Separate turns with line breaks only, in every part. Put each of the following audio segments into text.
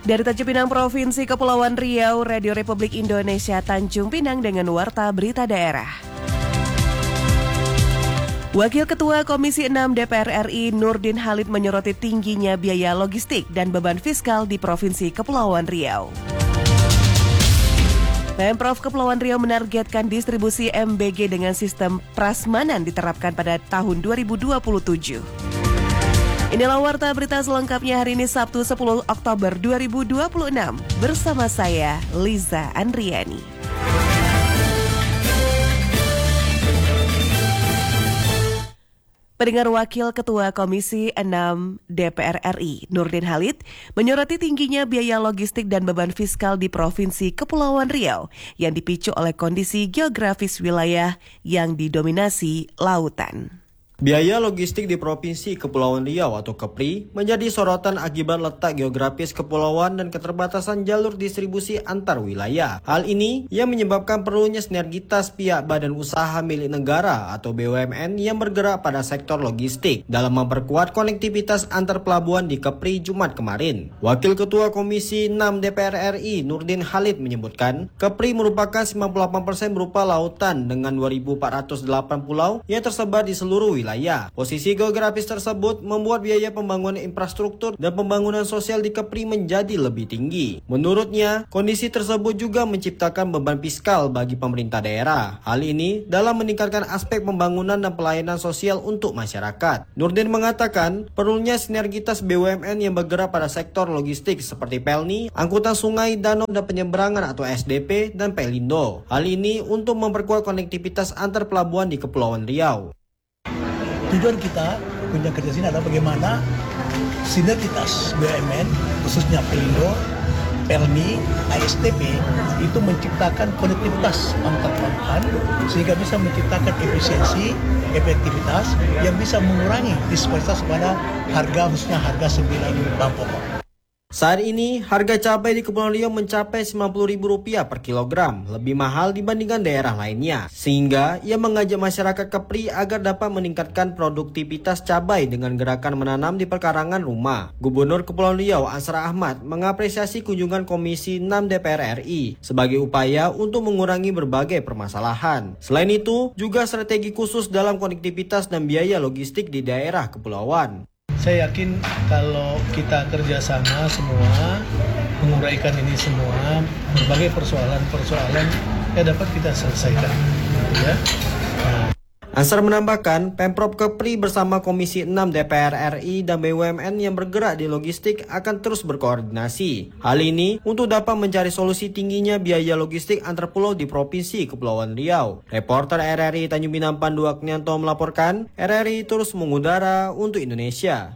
Dari Tanjung Pinang, Provinsi Kepulauan Riau, Radio Republik Indonesia Tanjung Pinang dengan Warta Berita Daerah. Wakil Ketua Komisi 6 DPR RI Nurdin Halid menyoroti tingginya biaya logistik dan beban fiskal di Provinsi Kepulauan Riau. Pemprov Kepulauan Riau menargetkan distribusi MBG dengan sistem prasmanan diterapkan pada tahun 2027. Inilah Warta Berita selengkapnya hari ini Sabtu 10 Oktober 2026 bersama saya Liza Andriani. Pendengar, Wakil Ketua Komisi 6 DPR RI Nurdin Halid menyoroti tingginya biaya logistik dan beban fiskal di Provinsi Kepulauan Riau yang dipicu oleh kondisi geografis wilayah yang didominasi lautan.
Biaya logistik di Provinsi Kepulauan Riau atau KEPRI menjadi sorotan akibat letak geografis kepulauan dan keterbatasan jalur distribusi antar wilayah. Hal ini yang menyebabkan perlunya sinergitas pihak badan usaha milik negara atau BUMN yang bergerak pada sektor logistik dalam memperkuat konektivitas antar pelabuhan di KEPRI Jumat kemarin. Wakil Ketua Komisi 6 DPR RI Nurdin Halid menyebutkan, KEPRI merupakan 98% berupa lautan dengan 2.408 pulau yang tersebar di seluruh wilayah. Posisi geografis tersebut membuat biaya pembangunan infrastruktur dan pembangunan sosial di KEPRI menjadi lebih tinggi. Menurutnya, kondisi tersebut juga menciptakan beban fiskal bagi pemerintah daerah. Hal ini dalam meningkatkan aspek pembangunan dan pelayanan sosial untuk masyarakat. Nurdin mengatakan, perlunya sinergitas BUMN yang bergerak pada sektor logistik seperti Pelni, angkutan sungai, danau dan penyeberangan atau SDP, dan Pelindo. Hal ini untuk memperkuat konektivitas antar pelabuhan di Kepulauan Riau.
Tujuan kita kunjungan kerja sini adalah bagaimana sinergitas BUMN, khususnya Pelindo, Pelni, ASDP, itu menciptakan konektivitas antar pelabuhan sehingga bisa menciptakan efisiensi, efektivitas yang bisa mengurangi disparitas pada harga, khususnya harga 9 bahan pokok.
Saat ini, harga cabai di Kepulauan Riau mencapai Rp50.000 per kilogram, lebih mahal dibandingkan daerah lainnya. Sehingga, ia mengajak masyarakat KEPRI agar dapat meningkatkan produktivitas cabai dengan gerakan menanam di perkarangan rumah. Gubernur Kepulauan Riau Ansar Ahmad mengapresiasi kunjungan Komisi 6 DPR RI sebagai upaya untuk mengurangi berbagai permasalahan. Selain itu, juga strategi khusus dalam konektivitas dan biaya logistik di daerah kepulauan.
Saya yakin kalau kita kerjasama semua, menguraikan ini semua, berbagai persoalan-persoalan yang dapat kita selesaikan. Ya.
Ansar menambahkan, Pemprov KEPRI bersama Komisi 6 DPR RI dan BUMN yang bergerak di logistik akan terus berkoordinasi. Hal ini untuk dapat mencari solusi tingginya biaya logistik antar pulau di Provinsi Kepulauan Riau. Reporter RRI Tanjung Pinang Pandu Aknianto melaporkan, RRI terus mengudara untuk Indonesia.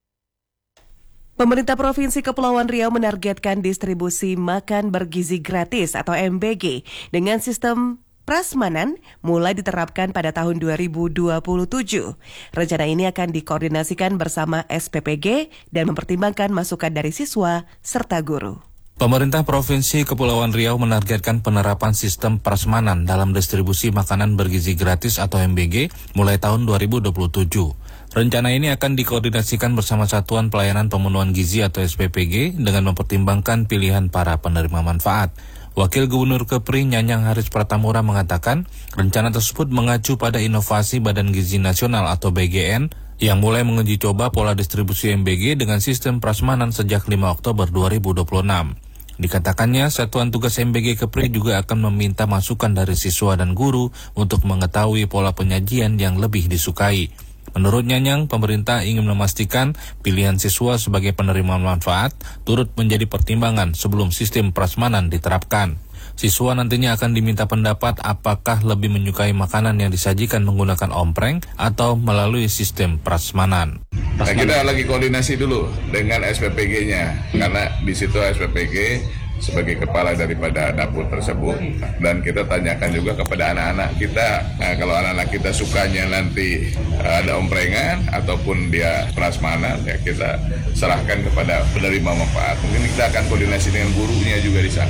Pemerintah Provinsi Kepulauan Riau menargetkan distribusi makan bergizi gratis atau MBG dengan sistem prasmanan mulai diterapkan pada tahun 2027. Rencana ini akan dikoordinasikan bersama SPPG dan mempertimbangkan masukan dari siswa serta guru.
Pemerintah Provinsi Kepulauan Riau menargetkan penerapan sistem prasmanan dalam distribusi makanan bergizi gratis atau MBG mulai tahun 2027. Rencana ini akan dikoordinasikan bersama Satuan Pelayanan Pemenuhan Gizi atau SPPG dengan mempertimbangkan pilihan para penerima manfaat. Wakil Gubernur KEPRI Nyanyang Haris Pratamura mengatakan, rencana tersebut mengacu pada inovasi Badan Gizi Nasional atau BGN yang mulai menguji coba pola distribusi MBG dengan sistem prasmanan sejak 5 Oktober 2026. Dikatakannya, Satuan Tugas MBG KEPRI juga akan meminta masukan dari siswa dan guru untuk mengetahui pola penyajian yang lebih disukai. Menurut Nyanyang, pemerintah ingin memastikan pilihan siswa sebagai penerima manfaat turut menjadi pertimbangan sebelum sistem prasmanan diterapkan. Siswa nantinya akan diminta pendapat apakah lebih menyukai makanan yang disajikan menggunakan ompreng atau melalui sistem prasmanan.
Nah, kita lagi koordinasi dulu dengan SPPG-nya, karena di situ SPPG sebagai kepala daripada dapur tersebut, dan kita tanyakan juga kepada anak-anak kita, kalau anak-anak kita sukanya nanti ada omprengan ataupun dia prasmanan, ya kita serahkan kepada penerima manfaat. Mungkin kita akan koordinasi dengan gurunya juga di sana.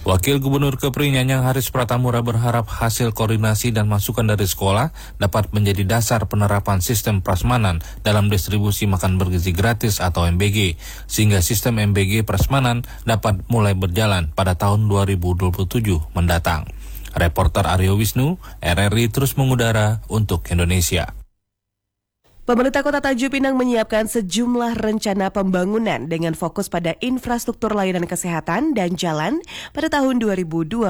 Wakil Gubernur Kepri Nyanyang Haris Pratamura berharap hasil koordinasi dan masukan dari sekolah dapat menjadi dasar penerapan sistem prasmanan dalam distribusi makan bergizi gratis atau MBG, sehingga sistem MBG prasmanan dapat mulai berjalan pada tahun 2027 mendatang. Reporter Aryo Wisnu, RRI terus mengudara untuk Indonesia.
Pemerintah Kota Tanjung Pinang menyiapkan sejumlah rencana pembangunan dengan fokus pada infrastruktur layanan kesehatan dan jalan pada tahun 2027.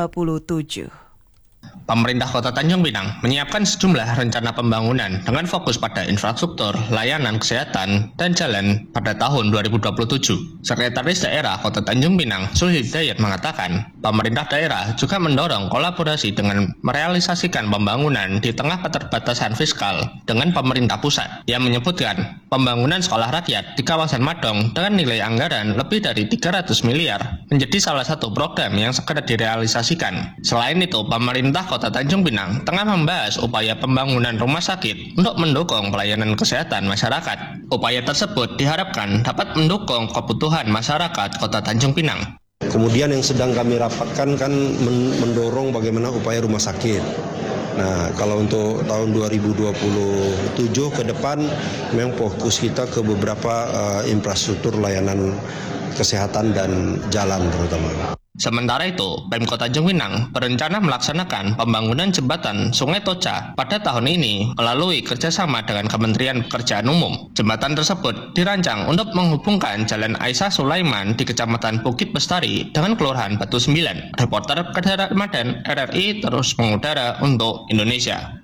Pemerintah Kota Tanjung Pinang menyiapkan sejumlah rencana pembangunan dengan fokus pada infrastruktur, layanan kesehatan, dan jalan pada tahun 2027. Sekretaris Daerah Kota Tanjung Pinang, Sulhi Hidayat mengatakan, pemerintah daerah juga mendorong kolaborasi dengan merealisasikan pembangunan di tengah keterbatasan fiskal dengan pemerintah pusat. Yang menyebutkan, pembangunan sekolah rakyat di kawasan Madong dengan nilai anggaran lebih dari 300 miliar menjadi salah satu program yang segera direalisasikan. Selain itu, pemerintah Kota Tanjung Pinang tengah membahas upaya pembangunan rumah sakit untuk mendukung pelayanan kesehatan masyarakat. Upaya tersebut diharapkan dapat mendukung kebutuhan masyarakat Kota Tanjung Pinang.
Kemudian yang sedang kami rapatkan kan mendorong bagaimana upaya rumah sakit. Nah, kalau untuk tahun 2027 ke depan memang fokus kita ke beberapa infrastruktur layanan kesehatan dan jalan terutama.
Sementara itu, Pemkot Tanjung Pinang berencana melaksanakan pembangunan jembatan Sungai Toca pada tahun ini melalui kerjasama dengan Kementerian Pekerjaan Umum. Jembatan tersebut dirancang untuk menghubungkan Jalan Aisyah Sulaiman di Kecamatan Bukit Bestari dengan Kelurahan Batu 9. Reporter Kedara Ramadan, RRI terus mengudara untuk Indonesia.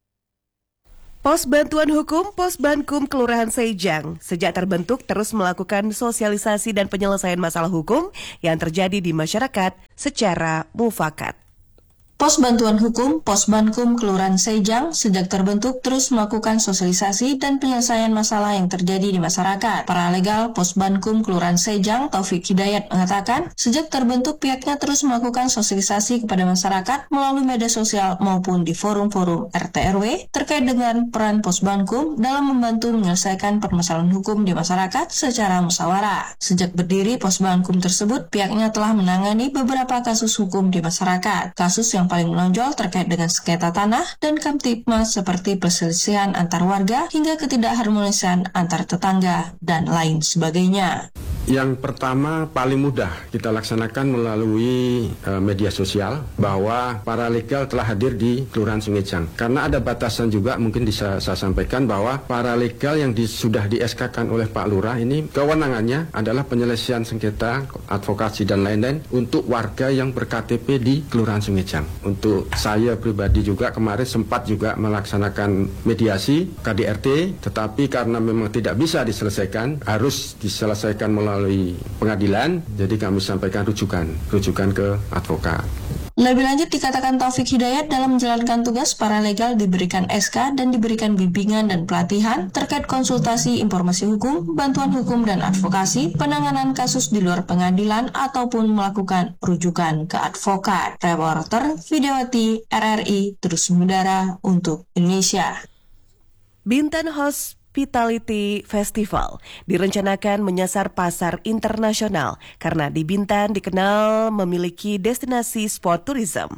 Pos Bantuan Hukum Posbankum Kelurahan Sejang sejak terbentuk terus melakukan sosialisasi dan penyelesaian masalah hukum yang terjadi di masyarakat secara mufakat.
Pos Bantuan Hukum Posbankum Kelurahan Sejang sejak terbentuk terus melakukan sosialisasi dan penyelesaian masalah yang terjadi di masyarakat. Paralegal Posbankum Kelurahan Sejang Taufik Hidayat mengatakan, sejak terbentuk pihaknya terus melakukan sosialisasi kepada masyarakat melalui media sosial maupun di forum-forum RT/RW terkait dengan peran Posbankum dalam membantu menyelesaikan permasalahan hukum di masyarakat secara musyawarah. Sejak berdiri Posbankum tersebut, pihaknya telah menangani beberapa kasus hukum di masyarakat. Kasus yang paling menonjol terkait dengan sengketa tanah dan kamtipmas seperti perselisihan antar warga hingga ketidakharmonisan antar tetangga dan lain sebagainya.
Yang pertama paling mudah kita laksanakan melalui media sosial bahwa paralegal telah hadir di Kelurahan Sungejang. Karena ada batasan juga mungkin bisa saya sampaikan bahwa paralegal yang sudah di-SK-kan oleh Pak Lurah ini kewenangannya adalah penyelesaian sengketa, advokasi dan lain-lain untuk warga yang berKTP di Kelurahan Sungejang. Untuk saya pribadi juga kemarin sempat juga melaksanakan mediasi KDRT, tetapi karena memang tidak bisa diselesaikan, harus diselesaikan melalui pengadilan, jadi kami sampaikan rujukan ke advokat.
Lebih lanjut dikatakan Taufik Hidayat dalam menjalankan tugas paralegal diberikan SK dan diberikan bimbingan dan pelatihan terkait konsultasi informasi hukum, bantuan hukum dan advokasi, penanganan kasus di luar pengadilan ataupun melakukan rujukan ke advokat. Reporter Widiawati, RRI terus mengudara untuk Indonesia.
Bintan Hospitality Festival direncanakan menyasar pasar internasional karena di Bintan dikenal memiliki destinasi sport tourism.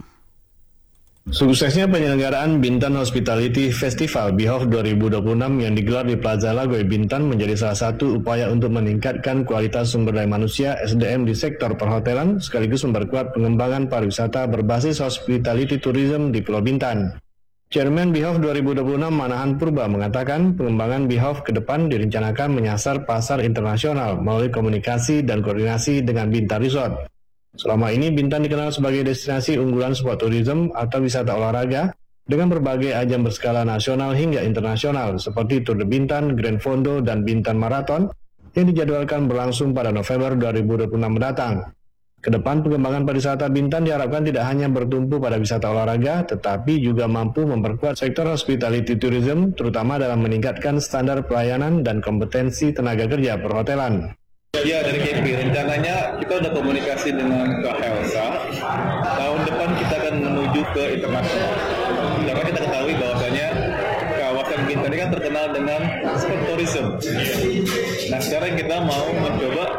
Suksesnya penyelenggaraan Bintan Hospitality Festival BIHOF 2026 yang digelar di Plaza Lagoy Bintan menjadi salah satu upaya untuk meningkatkan kualitas sumber daya manusia SDM di sektor perhotelan sekaligus memperkuat pengembangan pariwisata berbasis hospitality tourism di Pulau Bintan. Chairman BIHOF 2026 Manahan Purba mengatakan pengembangan BIHOF ke depan direncanakan menyasar pasar internasional melalui komunikasi dan koordinasi dengan Bintan Resort. Selama ini Bintan dikenal sebagai destinasi unggulan sport tourism atau wisata olahraga dengan berbagai ajang berskala nasional hingga internasional seperti Tour de Bintan, Grand Fondo, dan Bintan Marathon yang dijadwalkan berlangsung pada November 2026 mendatang. Kedepan pengembangan pariwisata Bintan diharapkan tidak hanya bertumpu pada wisata olahraga, tetapi juga mampu memperkuat sektor hospitality tourism, terutama dalam meningkatkan standar pelayanan dan kompetensi tenaga kerja perhotelan.
Ya, dari KP, rencananya kita sudah komunikasi dengan Kak Helsa. Tahun depan kita akan menuju ke internasional. Karena kita ketahui bahwasanya kawasan Bintan ini kan terkenal dengan sport tourism. Nah, sekarang kita mau mencoba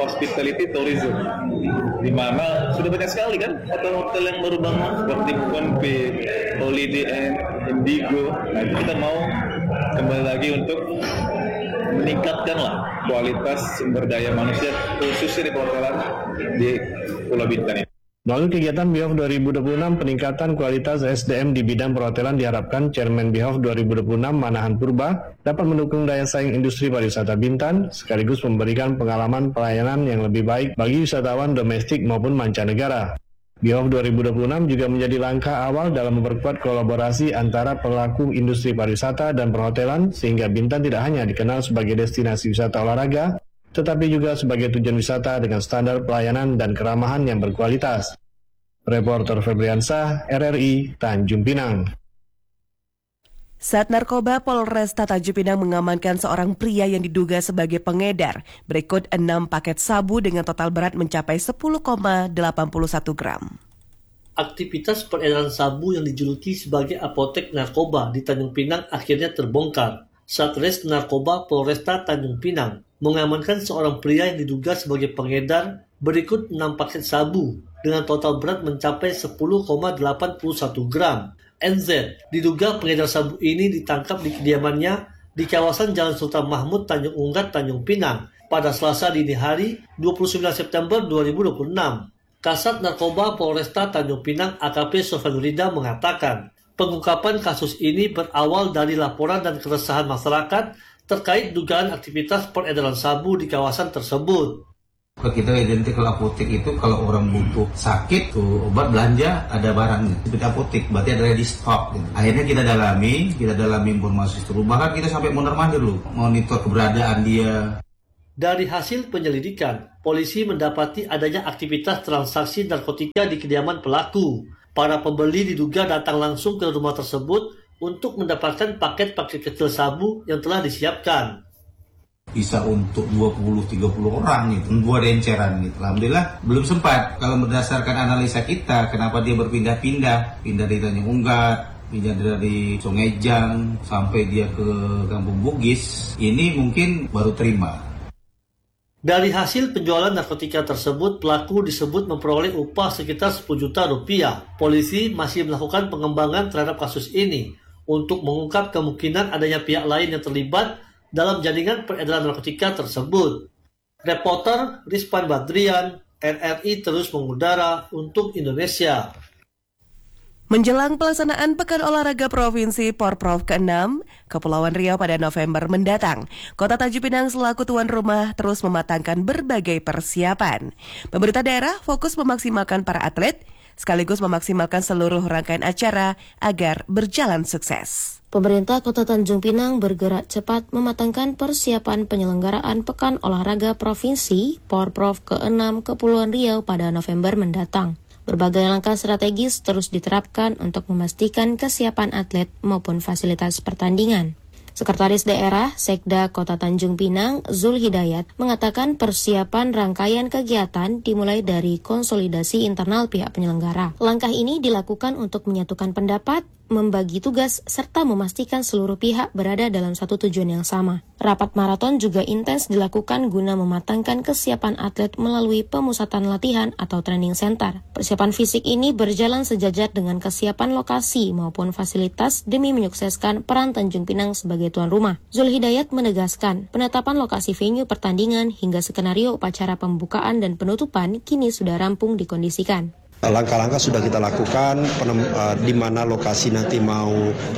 hospitality tourism, di mana sudah banyak sekali kan hotel-hotel yang baru bangun seperti Konpe, Holiday Inn, Indigo. Nah, itu kita mau kembali lagi untuk meningkatkanlah kualitas sumber daya manusia khususnya di perhotelan di Pulau Bintan ini.
Melalui kegiatan BIHOF 2026, peningkatan kualitas SDM di bidang perhotelan diharapkan Chairman BIHOF 2026 Manahan Purba dapat mendukung daya saing industri pariwisata Bintan, sekaligus memberikan pengalaman pelayanan yang lebih baik bagi wisatawan domestik maupun mancanegara. BIHOF 2026 juga menjadi langkah awal dalam memperkuat kolaborasi antara pelaku industri pariwisata dan perhotelan, sehingga Bintan tidak hanya dikenal sebagai destinasi wisata olahraga, tetapi juga sebagai tujuan wisata dengan standar pelayanan dan keramahan yang berkualitas. Reporter Febriansah, RRI, Tanjung Pinang.
Sat Narkoba Polresta Tanjung Pinang mengamankan seorang pria yang diduga sebagai pengedar. Berikut 6 paket sabu dengan total berat mencapai 10,81 gram.
Aktivitas peredaran sabu yang dijuluki sebagai apotek narkoba di Tanjung Pinang akhirnya terbongkar. Satres Narkoba Polresta Tanjung Pinang mengamankan seorang pria yang diduga sebagai pengedar berikut 6 paket sabu dengan total berat mencapai 10,81 gram. NZ diduga pengedar sabu ini ditangkap di kediamannya di kawasan Jalan Sultan Mahmud, Tanjung Unggat, Tanjung Pinang pada Selasa dini hari 29 September 2026. Kasat Narkoba Polresta Tanjung Pinang AKP Sofyanurida mengatakan, pengungkapan kasus ini berawal dari laporan dan keresahan masyarakat terkait dugaan aktivitas peredaran sabu di kawasan tersebut.
Kita identik kalau apotek itu kalau orang butuh sakit tuh obat belanja ada barang di apotek, berarti ada ready stock gitu. Akhirnya kita dalami informasi itu, bahkan kita sampai mondar-mandir dulu monitor keberadaan dia.
Dari hasil penyelidikan, polisi mendapati adanya aktivitas transaksi narkotika di kediaman pelaku. Para pembeli diduga datang langsung ke rumah tersebut untuk mendapatkan paket-paket kecil sabu yang telah disiapkan.
Bisa untuk 20-30 orang gitu, 2 renceran gitu. Alhamdulillah belum sempat. Kalau berdasarkan analisa kita, kenapa dia berpindah-pindah, pindah dari Tanjung Unggat, pindah dari Songejang sampai dia ke Kampung Bugis, ini mungkin baru terima.
Dari hasil penjualan narkotika tersebut, pelaku disebut memperoleh upah sekitar 10 juta rupiah. Polisi masih melakukan pengembangan terhadap kasus ini untuk mengungkap kemungkinan adanya pihak lain yang terlibat dalam jaringan peredaran narkotika tersebut. Reporter Rizpan Badrian, RRI terus mengudara untuk Indonesia.
Menjelang pelaksanaan Pekan Olahraga Provinsi Porprov ke-6, Kepulauan Riau pada November mendatang, Kota Tanjung Pinang selaku tuan rumah terus mematangkan berbagai persiapan. Pemerintah daerah fokus memaksimalkan para atlet, sekaligus memaksimalkan seluruh rangkaian acara agar berjalan sukses.
Pemerintah Kota Tanjung Pinang bergerak cepat mematangkan persiapan penyelenggaraan Pekan Olahraga Provinsi Porprov ke-6 Kepulauan Riau pada November mendatang. Berbagai langkah strategis terus diterapkan untuk memastikan kesiapan atlet maupun fasilitas pertandingan. Sekretaris Daerah Sekda Kota Tanjung Pinang, Zul Hidayat, mengatakan persiapan rangkaian kegiatan dimulai dari konsolidasi internal pihak penyelenggara. Langkah ini dilakukan untuk menyatukan pendapat, membagi tugas, serta memastikan seluruh pihak berada dalam satu tujuan yang sama. Rapat maraton juga intens dilakukan guna mematangkan kesiapan atlet melalui pemusatan latihan atau training center. Persiapan fisik ini berjalan sejajar dengan kesiapan lokasi maupun fasilitas demi menyukseskan peran Tanjung Pinang sebagai tuan rumah. Zul Hidayat menegaskan, penetapan lokasi venue pertandingan hingga skenario upacara pembukaan dan penutupan kini sudah rampung dikondisikan.
Langkah-langkah sudah kita lakukan, di mana lokasi nanti mau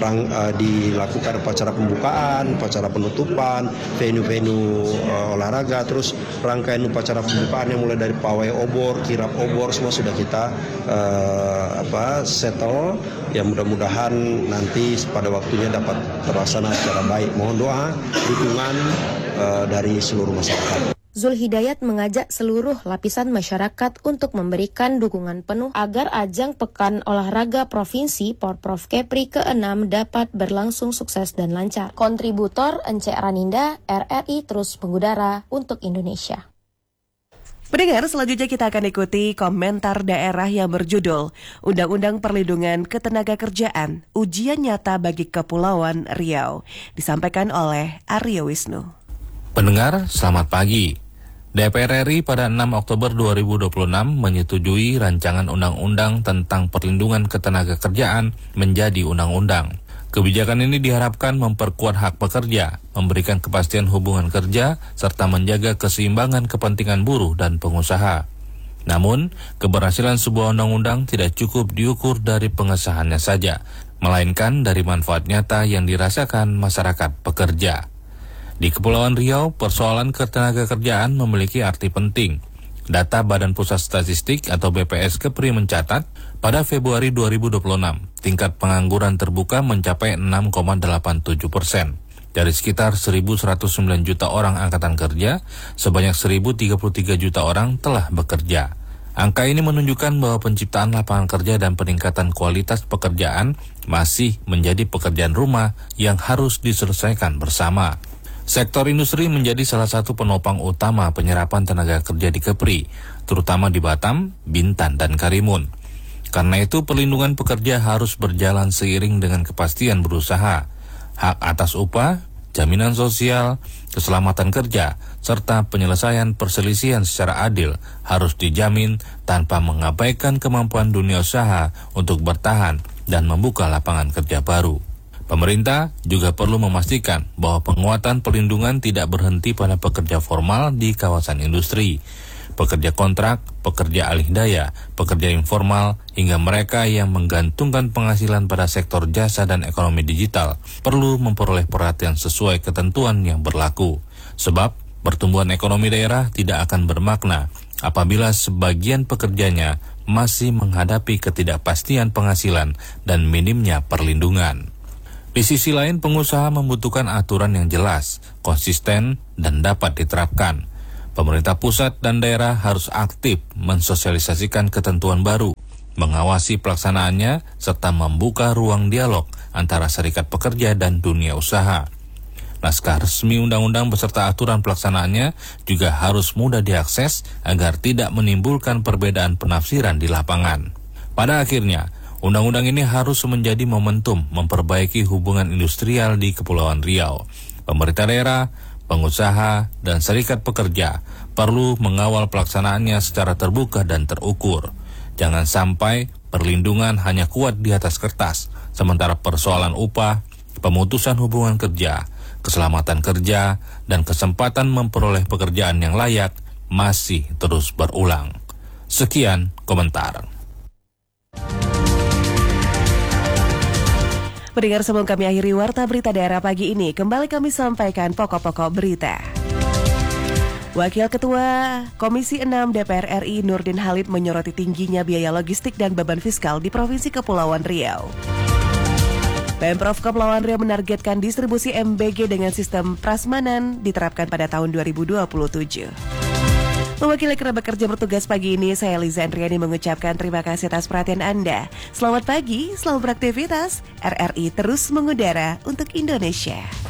dilakukan upacara pembukaan, upacara penutupan, venue-venue olahraga, terus rangkaian upacara pembukaan yang mulai dari pawai obor, kirap obor, semua sudah kita settle. Ya mudah-mudahan nanti pada waktunya dapat terlaksana secara baik. Mohon doa, dukungan dari seluruh masyarakat.
Zul Hidayat mengajak seluruh lapisan masyarakat untuk memberikan dukungan penuh agar ajang Pekan Olahraga Provinsi Porprov Kepri ke-6 dapat berlangsung sukses dan lancar. Kontributor Ence Raninda, RRI terus mengudara untuk Indonesia.
Pendengar, selanjutnya kita akan ikuti komentar daerah yang berjudul Undang-Undang Perlindungan Ketenagakerjaan, Ujian Nyata bagi Kepulauan Riau, disampaikan oleh Aryo Wisnu.
Pendengar, selamat pagi. DPR RI pada 6 Oktober 2026 menyetujui rancangan undang-undang tentang perlindungan ketenagakerjaan menjadi undang-undang. Kebijakan ini diharapkan memperkuat hak pekerja, memberikan kepastian hubungan kerja, serta menjaga keseimbangan kepentingan buruh dan pengusaha. Namun, keberhasilan sebuah undang-undang tidak cukup diukur dari pengesahannya saja, melainkan dari manfaat nyata yang dirasakan masyarakat pekerja. Di Kepulauan Riau, persoalan ketenagakerjaan memiliki arti penting. Data Badan Pusat Statistik atau BPS Kepri mencatat, pada Februari 2026, tingkat pengangguran terbuka mencapai 6,87%. Dari sekitar 1.109 juta orang angkatan kerja, sebanyak 1.033 juta orang telah bekerja. Angka ini menunjukkan bahwa penciptaan lapangan kerja dan peningkatan kualitas pekerjaan masih menjadi pekerjaan rumah yang harus diselesaikan bersama. Sektor industri menjadi salah satu penopang utama penyerapan tenaga kerja di Kepri, terutama di Batam, Bintan, dan Karimun. Karena itu, perlindungan pekerja harus berjalan seiring dengan kepastian berusaha. Hak atas upah, jaminan sosial, keselamatan kerja, serta penyelesaian perselisihan secara adil harus dijamin tanpa mengabaikan kemampuan dunia usaha untuk bertahan dan membuka lapangan kerja baru. Pemerintah juga perlu memastikan bahwa penguatan perlindungan tidak berhenti pada pekerja formal di kawasan industri, pekerja kontrak, pekerja alih daya, pekerja informal, hingga mereka yang menggantungkan penghasilan pada sektor jasa dan ekonomi digital perlu memperoleh perhatian sesuai ketentuan yang berlaku. Sebab, pertumbuhan ekonomi daerah tidak akan bermakna apabila sebagian pekerjanya masih menghadapi ketidakpastian penghasilan dan minimnya perlindungan. Di sisi lain, pengusaha membutuhkan aturan yang jelas, konsisten, dan dapat diterapkan. Pemerintah pusat dan daerah harus aktif mensosialisasikan ketentuan baru, mengawasi pelaksanaannya, serta membuka ruang dialog antara serikat pekerja dan dunia usaha. Naskah resmi undang-undang beserta aturan pelaksanaannya juga harus mudah diakses agar tidak menimbulkan perbedaan penafsiran di lapangan. Pada akhirnya, undang-undang ini harus menjadi momentum memperbaiki hubungan industrial di Kepulauan Riau. Pemerintah daerah, pengusaha, dan serikat pekerja perlu mengawal pelaksanaannya secara terbuka dan terukur. Jangan sampai perlindungan hanya kuat di atas kertas, sementara persoalan upah, pemutusan hubungan kerja, keselamatan kerja, dan kesempatan memperoleh pekerjaan yang layak masih terus berulang. Sekian komentar.
Pendengar, sebelum kami akhiri Warta Berita Daerah pagi ini, kembali kami sampaikan pokok-pokok berita. Wakil Ketua Komisi 6 DPR RI Nurdin Halid menyoroti tingginya biaya logistik dan beban fiskal di Provinsi Kepulauan Riau. Pemprov Kepulauan Riau menargetkan distribusi MBG dengan sistem prasmanan diterapkan pada tahun 2027. Mewakili kerabat kerja bertugas pagi ini, saya Liza Andriani mengucapkan terima kasih atas perhatian Anda. Selamat pagi, selamat beraktivitas. RRI terus mengudara untuk Indonesia.